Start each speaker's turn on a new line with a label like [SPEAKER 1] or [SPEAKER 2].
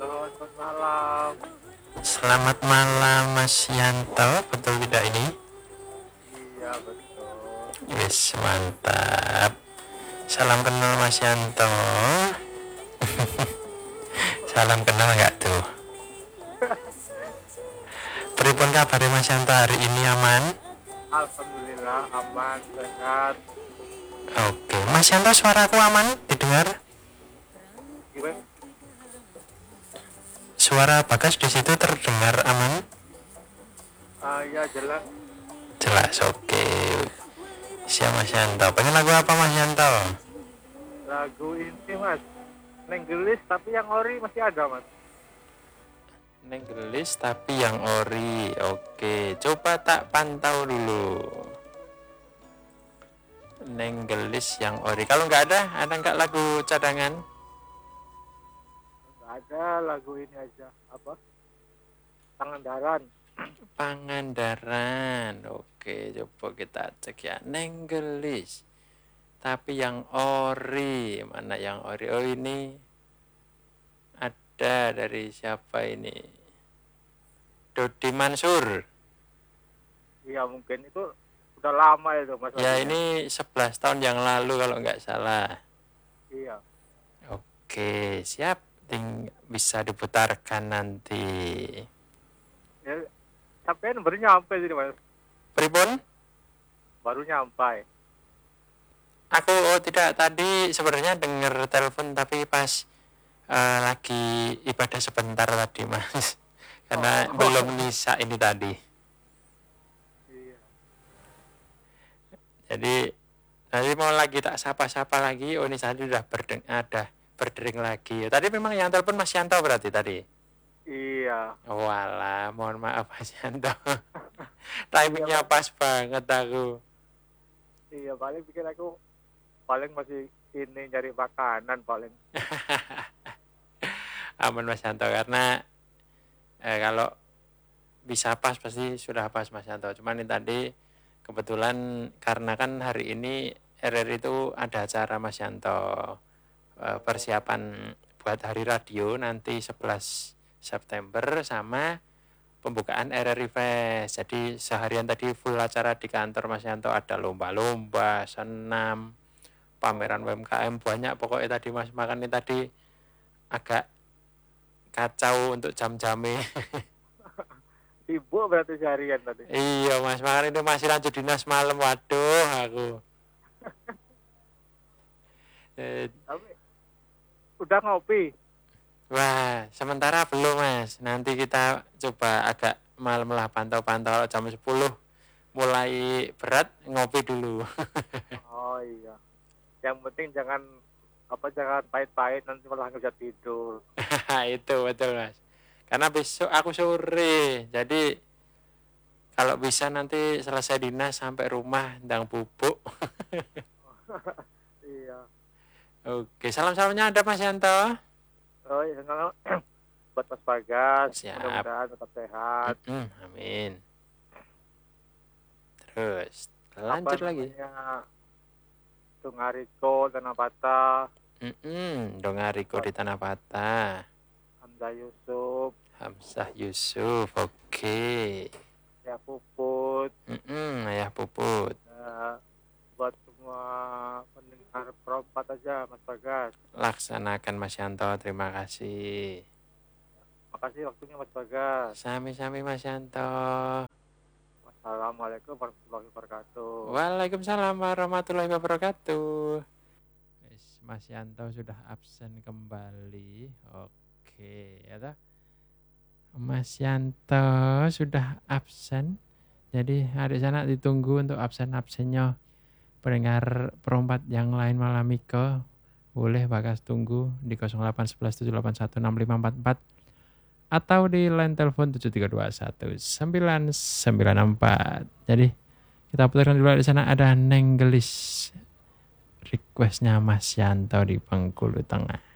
[SPEAKER 1] Selamat malam.
[SPEAKER 2] Selamat malam Mas Yanto, betul tidak ini?
[SPEAKER 1] Iya betul.
[SPEAKER 2] Wis mantap. Salam kenal Mas Yanto. Salam kenal nggak tuh? Pripun kabar Mas Yanto hari ini, aman?
[SPEAKER 1] Alhamdulillah aman, sehat.
[SPEAKER 2] Oke, Mas Yanto suaraku aman didengar?
[SPEAKER 1] Gimana?
[SPEAKER 2] Suara Bagas di situ terdengar aman?
[SPEAKER 1] Ya jelas.
[SPEAKER 2] Jelas, oke. Siap Mas Yanto. Pengen lagu apa Mas Yanto?
[SPEAKER 1] Lagu ini mas, neng gelis tapi yang ori masih ada mas.
[SPEAKER 2] Neng gelis tapi yang ori. Oke, coba tak pantau dulu. Neng gelis yang ori. Kalau nggak ada nggak lagu cadangan?
[SPEAKER 1] Nggak ada, lagu ini aja. Apa? Pangandaran.
[SPEAKER 2] Pangandaran. Oke, coba kita cek ya. Neng gelis tapi yang ori. Mana yang ori? Oh, ini ada dari siapa ini? Dodi Mansur.
[SPEAKER 1] Iya mungkin itu udah lama itu mas.
[SPEAKER 2] Ya,
[SPEAKER 1] lagunya.
[SPEAKER 2] ini 11 tahun yang lalu kalau nggak salah.
[SPEAKER 1] Iya.
[SPEAKER 2] Oke, siap. Bisa diputarkan nanti.
[SPEAKER 1] Ya, sampai baru nyampe sini mas.
[SPEAKER 2] Pripun?
[SPEAKER 1] Baru nyampe.
[SPEAKER 2] Aku tidak, tadi sebenarnya dengar telepon tapi pas lagi ibadah sebentar tadi mas. Karena belum nisa ini tadi.
[SPEAKER 1] Iya.
[SPEAKER 2] Jadi nanti mau lagi tak sapa-sapa lagi. Oh, ini tadi udah berdering lagi. Tadi memang yang telepon Mas Yanto berarti tadi.
[SPEAKER 1] Iya.
[SPEAKER 2] Walah, mohon maaf Mas Yanto. Timingnya pas banget aku.
[SPEAKER 1] Iya paling pikir aku paling masih ini nyari makanan paling.
[SPEAKER 2] Aman Mas Yanto, karena kalau bisa pas pasti sudah pas Mas Yanto. Cuman ini tadi kebetulan karena kan hari ini RRI itu ada acara Mas Yanto, persiapan buat hari radio nanti 11 September sama pembukaan RRI Fest. Jadi seharian tadi full acara di kantor Mas Yanto, ada lomba-lomba, senam, pameran UMKM, banyak pokoknya tadi Mas. Makan ini tadi agak kacau untuk jam-jamnya.
[SPEAKER 1] Sibuk berarti seharian tadi.
[SPEAKER 2] Iya Mas, makan itu masih lanjut dinas malam, waduh aku.
[SPEAKER 1] Tapi udah ngopi.
[SPEAKER 2] Wah, sementara belum Mas. Nanti kita coba agak malam lah, pantau-pantau jam 10 mulai berat, ngopi dulu.
[SPEAKER 1] Oh iya. Yang penting jangan pahit-pahit nanti malah nggak bisa tidur.
[SPEAKER 2] Itu betul Mas. Karena besok aku sore. Jadi kalau bisa nanti selesai dinas sampai rumah ndang bubuk.
[SPEAKER 1] Iya.
[SPEAKER 2] Oke, salam-salamnya ada Mas Yanto.
[SPEAKER 1] Oh iya, buat Mas Bagas.
[SPEAKER 2] Siap.
[SPEAKER 1] Mudah-mudahan tetap sehat.
[SPEAKER 2] Amin. Terus lanjut lagi.
[SPEAKER 1] Tungariko Tanah Patah.
[SPEAKER 2] Dongariko di Tanah Patah. Hamzah Yusuf. Oke.
[SPEAKER 1] Ya Puput.
[SPEAKER 2] Ayah Puput.
[SPEAKER 1] Buat semua pendengar Pro4 aja Mas Bagas.
[SPEAKER 2] Laksanakan Mas Yanto, terima kasih.
[SPEAKER 1] Makasih waktunya Mas Bagas.
[SPEAKER 2] Sami-sami Mas Yanto.
[SPEAKER 1] Assalamualaikum warahmatullahi wabarakatuh.
[SPEAKER 2] Waalaikumsalam warahmatullahi wabarakatuh. Mas Yanto sudah absen kembali. Oke, ya toh. Mas Yanto sudah absen. Jadi adik sana ditunggu untuk absen-absennya pendengar Pro4 yang lain malam Miko. Boleh Bagas tunggu di 0811781654 atau di line telepon 73219964. Jadi kita putarkan dulu di sana ada Neng Gelis, requestnya Mas Yanto di Bengkulu Tengah.